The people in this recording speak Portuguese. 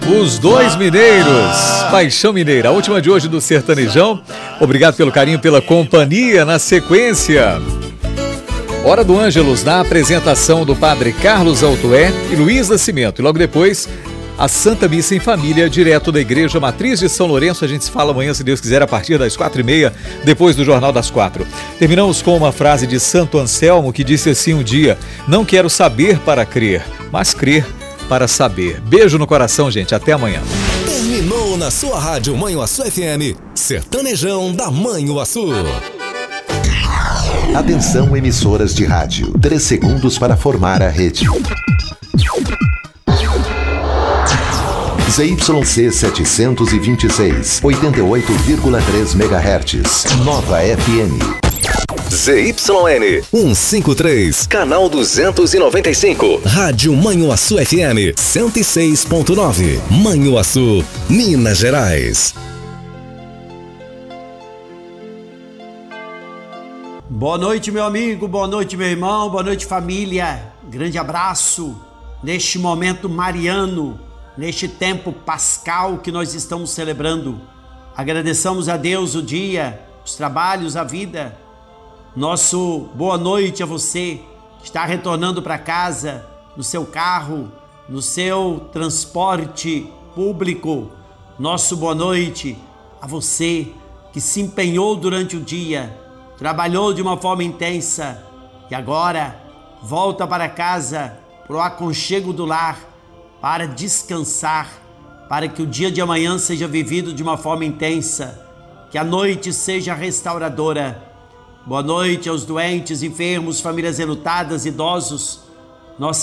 Os dois mineiros, Paixão Mineira, a última de hoje do Sertanejão. Obrigado pelo carinho, pela companhia. Na sequência, Hora do Ângelus, na apresentação do padre Carlos Altoé e Luiz Nascimento. E logo depois, a Santa Missa em Família, direto da Igreja Matriz de São Lourenço. A gente se fala amanhã, se Deus quiser, a partir das 4h30, depois do Jornal das 4. Terminamos com uma frase de Santo Anselmo, que disse assim um dia: não quero saber para crer, mas crer para saber. Beijo no coração, gente. Até amanhã. Terminou na sua rádio Manhuaçu FM, Sertanejão da Manhuaçu. Atenção, emissoras de rádio. 3 segundos para formar a rede. ZYC 726, 88,3 MHz. Nova FM. ZYN 153, canal 295. Rádio Manhuaçu FM 106.9. Manhuaçu, Minas Gerais. Boa noite, meu amigo, boa noite, meu irmão, boa noite, família. Grande abraço neste momento mariano, neste tempo pascal que nós estamos celebrando. Agradeçamos a Deus o dia, os trabalhos, a vida. Nosso boa noite a você que está retornando para casa, no seu carro, no seu transporte público. Nosso boa noite a você que se empenhou durante o dia, trabalhou de uma forma intensa e agora volta para casa, para o aconchego do lar, para descansar, para que o dia de amanhã seja vivido de uma forma intensa, que a noite seja restauradora. Boa noite aos doentes, enfermos, famílias enlutadas, idosos. Nossa